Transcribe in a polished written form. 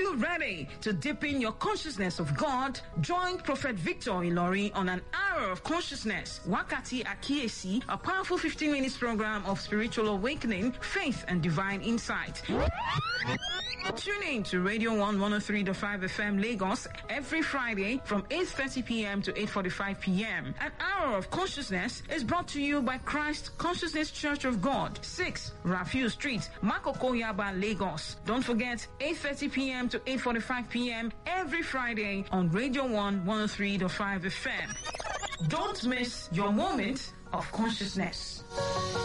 you ready to deepen your consciousness of God? Join Prophet Victor Ilori on an hour of consciousness, Wakati Akiesi, a powerful 15 minutes program of spiritual awakening, faith, and divine insight. Tune in to Radio 103.5 FM Lagos every Friday from 8:30 p.m. to 8:45 p.m. An hour of consciousness is brought to you by Christ Consciousness Church of God, 6 Rafiu Street, Makoko Yaba, Lagos. Don't forget, 8:30 p.m. to 8:45 p.m. every Friday on Radio 103.5 FM. Don't miss your moment of consciousness.